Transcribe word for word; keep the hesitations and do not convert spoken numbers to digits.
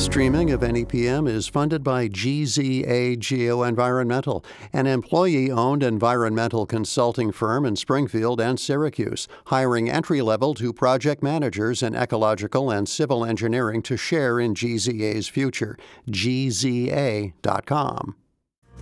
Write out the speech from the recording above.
streaming of N E P M is funded by G Z A Geoenvironmental, an employee-owned environmental consulting firm in Springfield and Syracuse, hiring entry-level to project managers in ecological and civil engineering to share in G Z A's future. G Z A dot com.